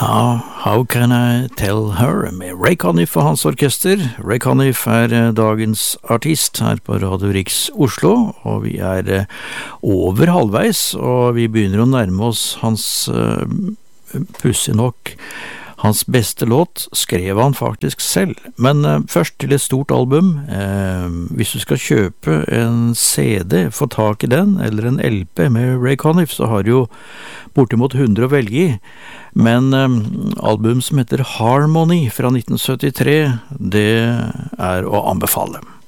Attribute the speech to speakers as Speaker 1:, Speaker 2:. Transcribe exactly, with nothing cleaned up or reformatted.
Speaker 1: Ja, How Can I Tell Her med Ray Conniff og hans orkester. Ray Conniff er dagens artist her på Radio Riks Oslo, og vi er over halvveis, og vi begynner å nærme oss hans uh, pussig nok. Hans beste låt skrev han faktisk selv, men uh, først til et stort album. Uh, hvis du skal kjøpe en C D, få tak i den, eller en L P med Ray Conniff, så har du jo bortimot hundre å velge i. Men um, album som heter Harmony fra nitten syttitre, det er å anbefale.